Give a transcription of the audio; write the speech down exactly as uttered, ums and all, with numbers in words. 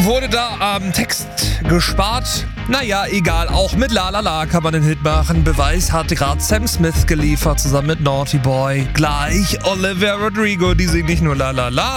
Wurde da am Text gespart? Naja, egal, auch mit La La La kann man den Hit machen. Beweis hat gerade Sam Smith geliefert, zusammen mit Naughty Boy. Gleich Olivia Rodrigo, die singt nicht nur La La La,